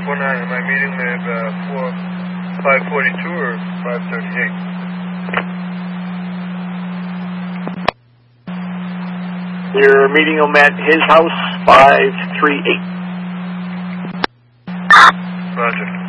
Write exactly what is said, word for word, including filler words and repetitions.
four nine, am I meeting with uh, four, five forty-two or five thirty-eight? You're meeting him at his house, five three eight. Roger.